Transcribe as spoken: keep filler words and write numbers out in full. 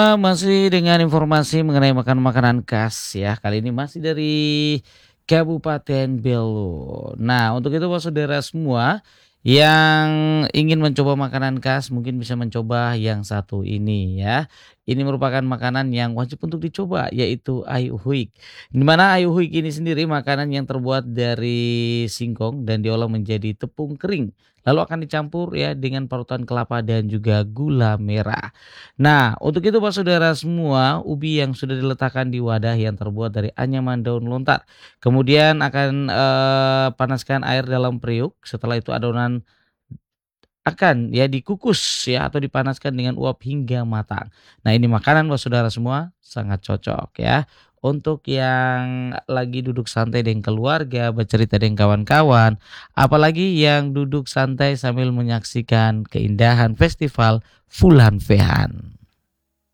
Eee, masih dengan informasi mengenai makan makanan khas ya, kali ini masih dari Kabupaten Belu. Nah, untuk itu buat saudara semua yang ingin mencoba makanan khas mungkin bisa mencoba yang satu ini ya. Ini merupakan makanan yang wajib untuk dicoba yaitu ayuhuik. Di mana ayuhuik ini sendiri makanan yang terbuat dari singkong dan diolah menjadi tepung kering. Lalu akan dicampur ya dengan parutan kelapa dan juga gula merah. Nah, untuk itu Pak saudara semua, ubi yang sudah diletakkan di wadah yang terbuat dari anyaman daun lontar. Kemudian akan, eee, panaskan air dalam periuk, setelah itu adonan akan ya dikukus ya atau dipanaskan dengan uap hingga matang. Nah, ini makanan buat saudara semua sangat cocok ya. Untuk yang lagi duduk santai dengan keluarga, bercerita dengan kawan-kawan, apalagi yang duduk santai sambil menyaksikan keindahan festival Vulan Vehan.